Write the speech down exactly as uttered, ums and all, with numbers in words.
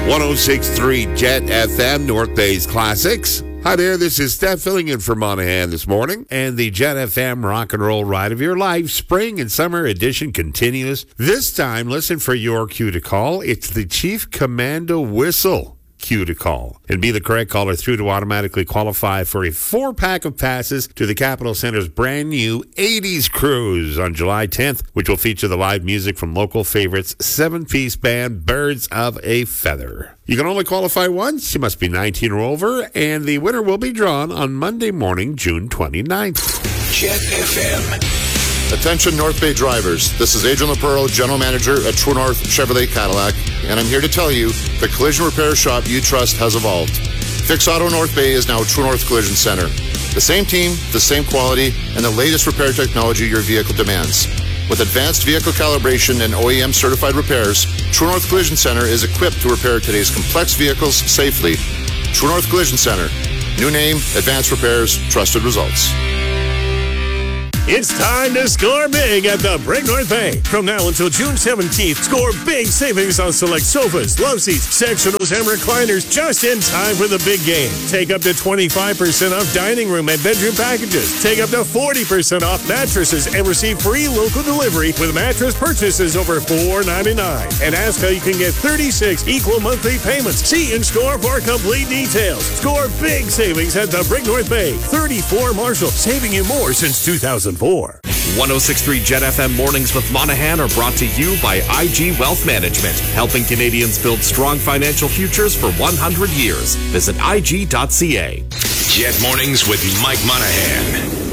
one oh six point three Jet F M, North Bay's Classics. Hi there, this is Steph filling in for Monahan this morning. And the Jet F M rock and roll ride of your life, spring and summer edition continues. This time, listen for your cue to call. It's the Chief Commando Whistle cue to call. And be the correct caller through to automatically qualify for a four-pack of passes to the Capitol Center's brand new eighties Cruise on July tenth, which will feature the live music from local favorites, seven-piece band Birds of a Feather. You can only qualify once. You must be nineteen or over, and the winner will be drawn on Monday morning, June twenty-ninth. Jet F M. Attention North Bay drivers, this is Adrian Lapuro, General Manager at True North Chevrolet Cadillac, and I'm here to tell you the collision repair shop you trust has evolved. Fix Auto North Bay is now True North Collision Center. The same team, the same quality, and the latest repair technology your vehicle demands. With advanced vehicle calibration and O E M certified repairs, True North Collision Center is equipped to repair today's complex vehicles safely. True North Collision Center. New name, advanced repairs, trusted results. It's time to score big at the Brick North Bay. From now until June seventeenth, score big savings on select sofas, love seats, sectionals, and recliners just in time for the big game. Take up to twenty-five percent off dining room and bedroom packages. Take up to forty percent off mattresses and receive free local delivery with mattress purchases over four ninety-nine. And ask how you can get thirty-six equal monthly payments. See in store for complete details. Score big savings at the Brick North Bay. thirty-four Marshall, saving you more since two thousand four. one oh six point three Jet F M Mornings with Monahan are brought to you by I G Wealth Management, helping Canadians build strong financial futures for one hundred years. Visit I G dot C A. Jet Mornings with Mike Monahan.